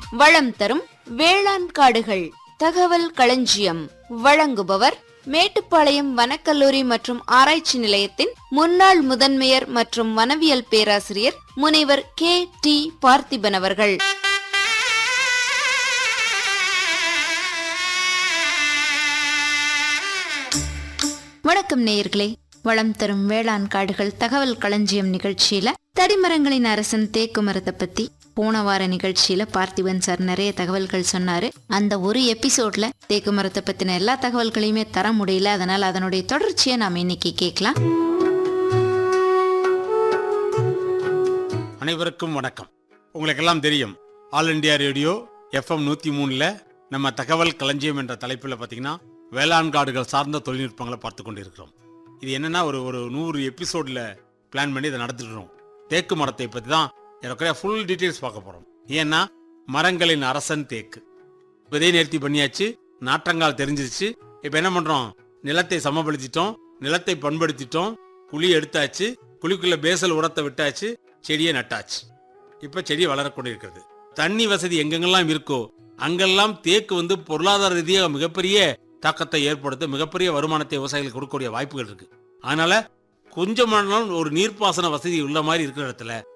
வளம் தரும் வேளாண் காடுகள் தகவல் களஞ்சியம். வழங்குபவர் மேட்டுப்பாளையம் வனக்கல்லூரி மற்றும் ஆராய்ச்சி நிலையத்தின் முன்னாள் முதன்மையர் மற்றும் வனவியல் பேராசிரியர் முனைவர் K.T. பார்த்திபன் அவர்கள். வணக்கம் நேயர்களே. வளம் தரும் வேளாண் காடுகள் தகவல் களஞ்சியம் நிகழ்ச்சியில தடிமரங்களின் அரசன் தேக்கு மரத்தை பத்தி போன வார நிகழ்ச்சியில பார்த்திபன் சார் நிறைய தகவல்கள் சொன்னாரு. அந்த ஒரு எபிசோட்ல தேக்கு மரத்தை பத்தின எல்லா தகவல்களையுமே தர முடியல. அதனால அதனுடைய தொடர்ச்சியை நாம இன்னைக்கு கேட்கலாம். அனைவருக்கும் வணக்கம். உங்களுக்கு எல்லாம் தெரியும், ஆல் இண்டியா ரேடியோ FM 103 நம்ம தகவல் களஞ்சியம் என்ற தலைப்பில் பார்த்தீங்கன்னா வேளாண் காடுகள் சார்ந்த தொழில்நுட்பங்களை பார்த்து கொண்டு இருக்கிறோம். இது என்னன்னா ஒரு 100 எபிசோடில் பிளான் பண்ணி இதை நடத்திட்டுருக்கோம். தேக்கு மரத்தை பற்றி தான் எனக்கு ஃபுல் டீட்டெயில்ஸ் பார்க்க போகிறோம். ஏன்னா மரங்களின் அரசன் தேக்கு. விதை நேர்த்தி பண்ணியாச்சு, நாற்றங்கால் தெரிஞ்சிருச்சு. இப்போ என்ன பண்ணுறோம், நிலத்தை சமப்படுத்திட்டோம், நிலத்தை பண்படுத்திட்டோம், குழி எடுத்தாச்சு, குழிக்குள்ள பேசல் உரத்தை விட்டாச்சு, செடியை நட்டாச்சு. இப்போ செடி வளரக்கூடிய இருக்கிறது. தண்ணி வசதி எங்கெங்கெல்லாம் இருக்கோ அங்கெல்லாம் தேக்கு பொருளாதார ரீதியாக மிகப்பெரிய தாக்கத்தை ஏற்படுத்த, மிகப்பெரிய வருமானத்தை விவசாயிகளுக்கு கொடுக்கக்கூடிய வாய்ப்புகள் இருக்கு. அதனால கொஞ்சமான ஒரு நீர்ப்பாசன வசதி உள்ள மாதிரி இருக்கிற இடத்துல